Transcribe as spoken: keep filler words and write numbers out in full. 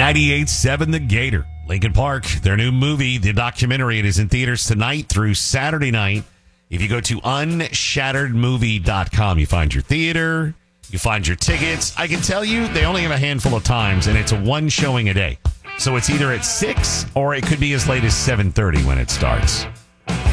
ninety-eight point seven The Gator, Lincoln Park, their new movie, the documentary, it is in theaters tonight through Saturday night. If you go to unshattered movie dot com, you find your theater, you find your tickets. I can tell you they only have a handful of times, and it's a one showing a day. So it's either at six or it could be as late as seven thirty when it starts.